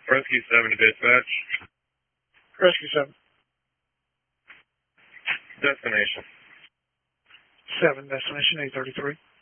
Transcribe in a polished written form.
Rescue 7 to dispatch. Rescue 7. Destination. 7, destination 833.